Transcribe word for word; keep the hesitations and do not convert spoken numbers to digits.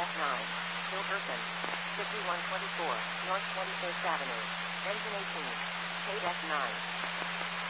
F nine. Hilberton. fifty-one twenty-four, North twenty-fifth Avenue. Engine eighteen. Paid F nine.